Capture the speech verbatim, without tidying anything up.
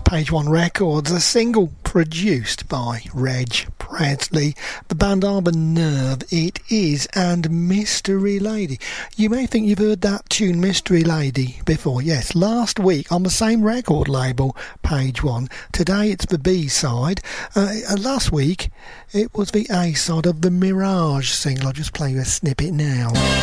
Page One Records, a single produced by Reg Presley, the band Arbor Nerve it is, and Mystery Lady. You may think you've heard that tune Mystery Lady before. Yes, last week on the same record label, Page One. Today it's the B-side. Uh, last week it was the A-side of the Mirage single. I'll just play you a snippet now.